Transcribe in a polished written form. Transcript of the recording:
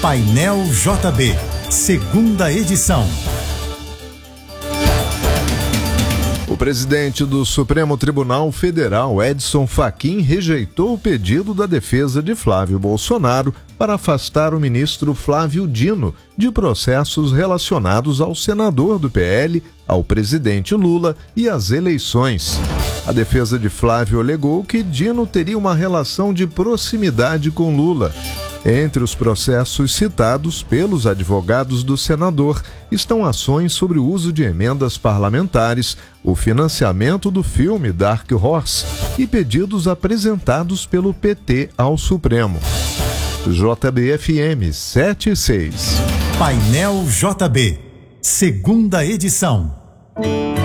Painel JB, segunda edição. O presidente do Supremo Tribunal Federal, Edson Fachin, rejeitou o pedido da defesa de Flávio Bolsonaro para afastar o ministro Flávio Dino de processos relacionados ao senador do PL, ao presidente Lula e às eleições. A defesa de Flávio alegou que Dino teria uma relação de proximidade com Lula. Entre os processos citados pelos advogados do senador estão ações sobre o uso de emendas parlamentares, o financiamento do filme Dark Horse e pedidos apresentados pelo PT ao Supremo. JB-FM 76. Painel JB, segunda edição.